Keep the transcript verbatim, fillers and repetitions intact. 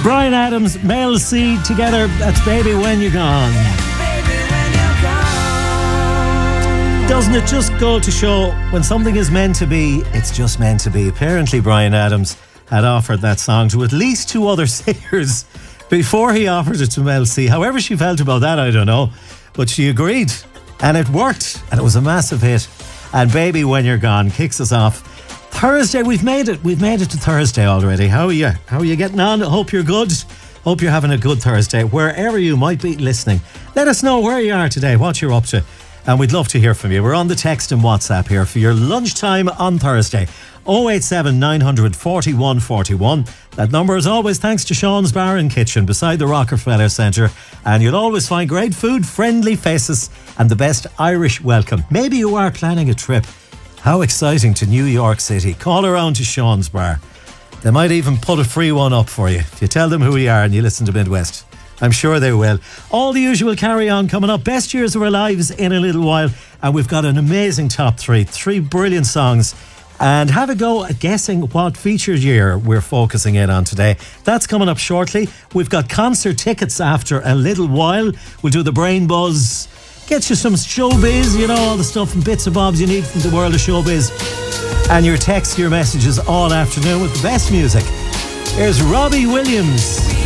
Bryan Adams, Mel C together. That's Baby When You're Gone. Doesn't it just go to show when something is meant to be, it's just meant to be? Apparently Bryan Adams had offered that song to at least two other singers before he offered it to Mel C. However she felt about that, I don't know. But she agreed and it worked and it was a massive hit. And Baby When You're Gone kicks us off Thursday. We've made it. We've made it to Thursday already. How are you? How are you getting on? Hope you're good. Hope you're having a good Thursday. Wherever you might be listening, let us know where you are today, what you're up to. And we'd love to hear from you. We're on the text and WhatsApp here for your lunchtime on Thursday. oh eight seven nine four one four one. That number is always thanks to Sean's Bar and Kitchen beside the Rockefeller Centre. And you'll always find great food, friendly faces and the best Irish welcome. Maybe you are planning a trip. How exciting, to New York City. Call around to Sean's Bar. They might even put a free one up for you if you tell them who you are and you listen to Midwest. I'm sure they will. All the usual carry on coming up. Best years of our lives in a little while. And we've got an amazing top three. Three brilliant songs. And have a go at guessing what featured year we're focusing in on today. That's coming up shortly. We've got concert tickets after a little while. We'll do the brain buzz. Get you some showbiz, you know, all the stuff and bits and bobs you need from the world of showbiz. And your texts, your messages all afternoon with the best music. Here's Robbie Williams.